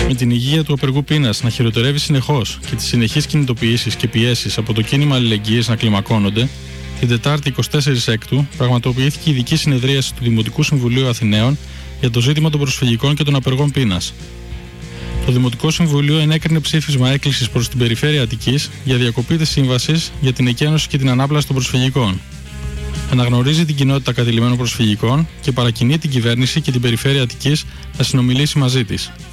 Με την υγεία του απεργού πείνας να χειροτερεύει συνεχώς και τις συνεχείς κινητοποιήσεις και πιέσεις από το κίνημα αλληλεγγύης να κλιμακώνονται, την Τετάρτη 24 Έκτου πραγματοποιήθηκε ειδική συνεδρίαση του Δημοτικού Συμβουλίου Αθηναίων για το ζήτημα των προσφυγικών και των απεργών πείνας. Το Δημοτικό Συμβουλίο ενέκρινε ψήφισμα έκκλησης προς την Περιφέρεια Αττικής για διακοπή της σύμβασης για την εκένωση και την ανάπλαση των προσφυγικών. Αναγνωρίζει την κοινότητα κατηλημμένων προσφυγικών και παρακινεί την κυβέρνηση και την Περιφέρεια Αττικής να συνομιλήσει μαζί της.